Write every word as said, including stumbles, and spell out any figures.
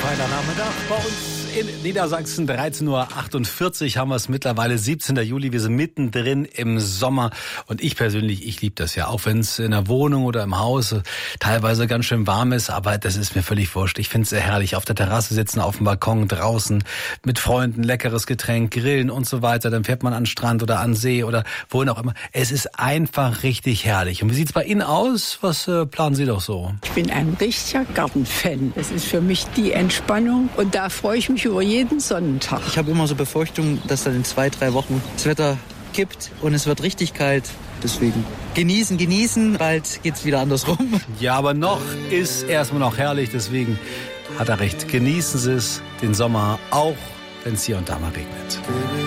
Freitagnachmittag bei uns in Niedersachsen. dreizehn Uhr achtundvierzig haben wir es mittlerweile, siebzehnten Juli. Wir sind mittendrin im Sommer. Und ich persönlich, ich liebe das ja. Auch wenn es in der Wohnung oder im Haus teilweise ganz schön warm ist. Aber das ist mir völlig wurscht. Ich finde es sehr herrlich. Auf der Terrasse sitzen, auf dem Balkon, draußen mit Freunden, leckeres Getränk, grillen und so weiter. Dann fährt man an den Strand oder an den See oder wohin auch immer. Es ist einfach richtig herrlich. Und wie sieht's bei Ihnen aus? Was äh, planen Sie doch so? Ich bin ein richtiger Gartenfan. Das ist für mich die Entspannung. Und da freue ich mich über jeden Sonnentag. Ich habe immer so Befürchtungen, dass dann in zwei, drei Wochen das Wetter kippt und es wird richtig kalt. Deswegen genießen, genießen, bald geht's wieder andersrum. Ja, aber noch ist erstmal noch herrlich, deswegen hat er recht. Genießen Sie es, den Sommer, auch wenn es hier und da mal regnet.